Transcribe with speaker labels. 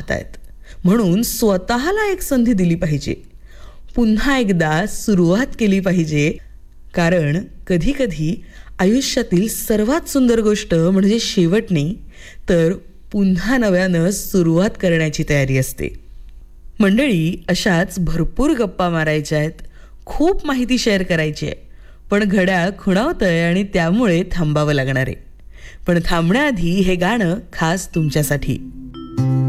Speaker 1: पाहतायत, म्हणून स्वतःला एक संधी दिली पाहिजे. पुन्हा एकदा सुरुवात केली पाहिजे. कारण कधी कधी आयुष्यातील सर्वात सुंदर गोष्ट म्हणजे शेवट नाही, तर पुन्हा नव्यानं सुरुवात करण्याची तयारी असते. मंडळी, अशाच भरपूर गप्पा मारायच्या आहेत, खूप माहिती शेअर करायची आहे, पण घड्याळ खुणावतंय आणि त्यामुळे थांबावं लागणार आहे. पण थांबण्याआधी हे गाणं खास तुमच्यासाठी.